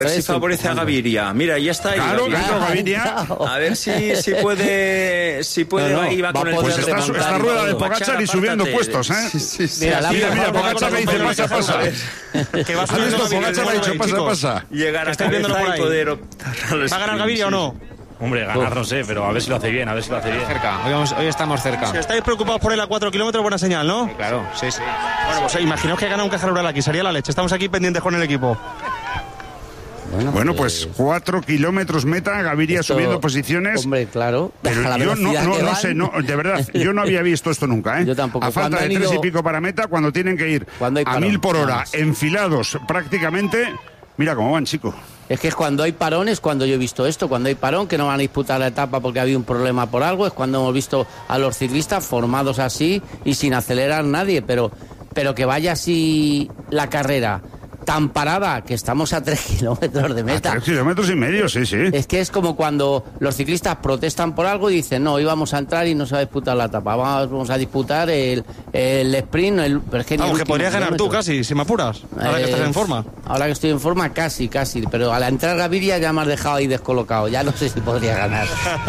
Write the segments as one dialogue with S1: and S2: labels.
S1: A ver si favorece a Gaviria. Mira, ya está ahí.
S2: Claro, Gaviria.
S1: A ver si puede ahí va con el
S2: pues esta rueda de Pogačar y subiendo puestos, ¿eh?
S1: Sí.
S2: Mira, Pogačar me dice pasa.
S3: Que va
S2: subiendo Pogačar me ha dicho pasa.
S1: Llegar a
S3: viéndolo por ahí.
S1: poder
S3: ¿Va a ganar Gaviria o no?
S4: Hombre, ganar no sé, pero a ver si lo hace bien,
S5: Cerca, hoy estamos cerca.
S3: Si estáis preocupados por él a 4 kilómetros, buena señal, ¿no?
S5: Sí, claro, sí.
S3: Bueno, pues imaginaos que gana un Caja Rural aquí, sería la leche. Estamos aquí pendientes con el equipo.
S2: Bueno, pues 4 kilómetros meta, Gaviria subiendo posiciones.
S6: Hombre, claro.
S2: Pero yo no sé, de verdad, yo no había visto esto nunca, ¿eh?
S6: Yo tampoco.
S2: A falta de 3 y pico para meta, cuando tienen que ir a 1000 por hora, enfilados prácticamente. Mira cómo van, chico.
S6: Es que es cuando hay parón, es cuando yo he visto esto. Cuando hay parón, que no van a disputar la etapa porque había un problema por algo, es cuando hemos visto a los ciclistas formados así y sin acelerar nadie. Pero que vaya así la carrera tan parada que estamos a 3 kilómetros de meta.
S2: A 3 kilómetros y medio, sí.
S6: Es que es como cuando los ciclistas protestan por algo y dicen, no, íbamos a entrar y no se va a disputar la etapa, vamos a disputar el sprint. Pero es que
S3: aunque podrías ganar tú casi, si me apuras, ahora que estás en forma.
S6: Ahora que estoy en forma, casi, pero al entrar Gaviria ya me has dejado ahí descolocado, ya no sé si podría ganar.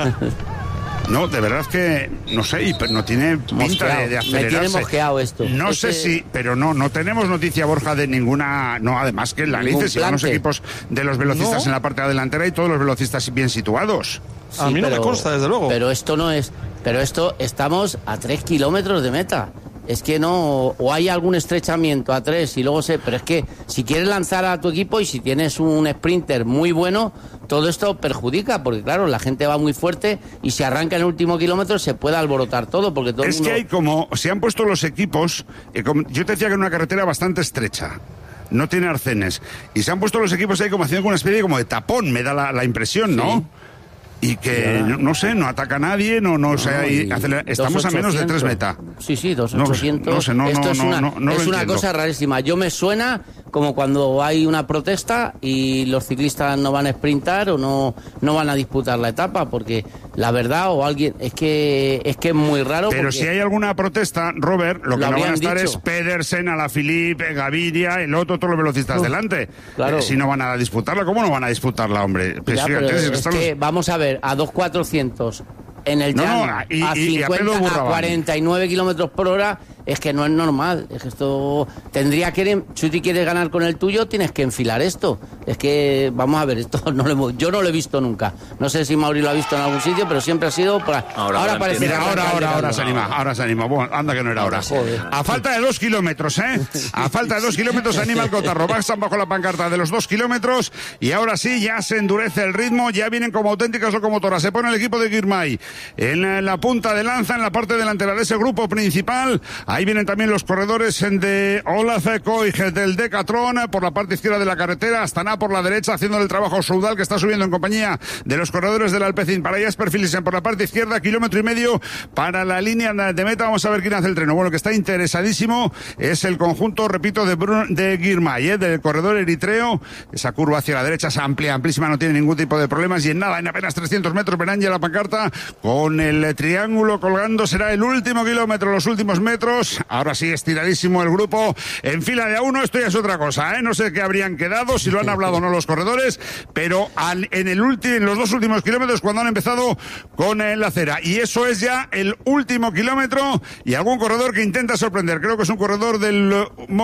S2: No, de verdad que no sé, pero no tiene pinta de acelerarse.
S6: Me tiene mosqueado esto.
S2: No sé si, pero no tenemos noticia, Borja, de ninguna, no, además que en la Lice, si van los equipos de los velocistas en la parte delantera y todos los velocistas bien situados.
S3: Sí, a mí no me consta, desde luego.
S6: Pero esto estamos a 3 kilómetros de meta. Es que no, o hay algún estrechamiento a 3 y luego pero es que si quieres lanzar a tu equipo y si tienes un sprinter muy bueno, todo esto perjudica, porque claro, la gente va muy fuerte y si arranca en el último kilómetro se puede alborotar todo, porque todo
S2: es
S6: el mundo...
S2: que hay como, se han puesto los equipos, yo te decía que en una carretera bastante estrecha, no tiene arcenes, y se han puesto los equipos ahí como haciendo una especie como de tapón, me da la impresión, ¿no? Sí. Y que, no sé, no ataca a nadie, estamos a menos de 3 meta.
S6: Sí, 2.800.
S2: No sé,
S6: esto es una cosa rarísima. Yo me suena como cuando hay una protesta y los ciclistas no van a sprintar o no van a disputar la etapa, porque la verdad, o alguien, es que es muy raro.
S2: Pero si hay alguna protesta, Robert, lo que no van a estar es Pedersen, Alaphilippe, Gaviria, todos los velocistas delante.
S6: Claro.
S2: Si no van a disputarla, ¿cómo no van a disputarla, hombre? Pues
S6: ya, fíjate, vamos a ver, a 2.400 en el llano, a 49 kilómetros por hora, es que no es normal. Es que esto tendría que, si tú quieres ganar con el tuyo, tienes que enfilar esto. Es que, vamos a ver, esto yo no lo he visto nunca. No sé si Mauri lo ha visto en algún sitio, pero siempre ha sido ahora parece.
S2: Mira, ahora se anima. Bueno, anda que no era ahora. A falta de 2 kilómetros, A falta de 2 kilómetros se anima el Cotarro. Bajan bajo la pancarta de los 2 kilómetros y ahora sí ya se endurece el ritmo, ya vienen como auténticas locomotoras. Se pone el equipo de Girmay en la punta de lanza, en la parte delantera de ese grupo principal. Ahí vienen también los corredores de Olaf Koig del Decathlon por la parte izquierda de la carretera, Astana por la derecha haciendo el trabajo Soudal, que está subiendo en compañía de los corredores del Alpecin. Para Jasper Philipsen por la parte izquierda, 1,5 kilómetros para la línea de meta. Vamos a ver quién hace el treno. Bueno, que está interesadísimo es el conjunto, repito, de Girmay, del corredor eritreo. Esa curva hacia la derecha es amplia, amplísima, no tiene ningún tipo de problemas y en apenas 300 metros verán ya la pancarta con el triángulo colgando. Será el último kilómetro, los últimos metros. Ahora sí, estiradísimo el grupo en fila de A1. Esto ya es otra cosa, No sé qué habrían quedado, si lo han hablado o no los corredores, pero en los 2 últimos kilómetros cuando han empezado con la acera. Y eso es ya el último kilómetro y algún corredor que intenta sorprender. Creo que es un corredor del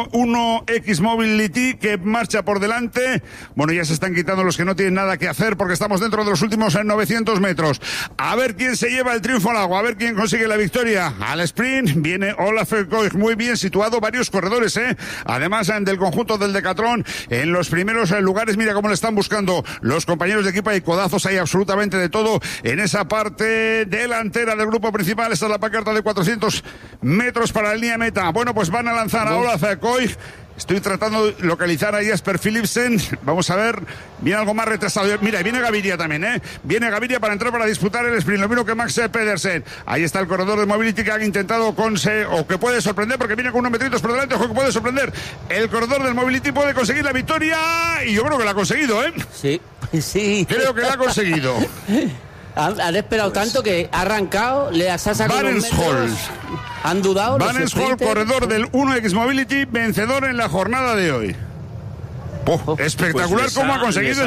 S2: 1X Mobility que marcha por delante. Bueno, ya se están quitando los que no tienen nada que hacer porque estamos dentro de los últimos 900 metros. A ver quién se lleva el triunfo al agua, a ver quién consigue la victoria. Al sprint viene Olaf Koig, muy bien situado, varios corredores, además del conjunto del Decathlon en los primeros lugares. Mira cómo le están buscando los compañeros de equipo, hay codazos, hay absolutamente de todo en esa parte delantera del grupo principal. Esta es la pancarta de 400 metros para la línea de meta. Bueno, pues van a lanzar a Olaf Koig. Estoy tratando de localizar a Jasper Philipsen. Vamos a ver. Viene algo más retrasado. Mira, viene Gaviria también, Viene Gaviria para entrar para disputar el sprint. Lo mismo que Max Pedersen. Ahí está el corredor de Mobility que ha intentado o que puede sorprender porque viene con unos metritos por delante. Ojo que puede sorprender. El corredor del Mobility puede conseguir la victoria. Y yo creo que la ha conseguido,
S6: Sí.
S2: Creo que la ha conseguido.
S6: Han esperado tanto que ha arrancado, le ha sacado unos metros. Han dudado.
S2: Van Scholl, corredor del 1X Mobility, vencedor en la jornada de hoy. Espectacular cómo ha conseguido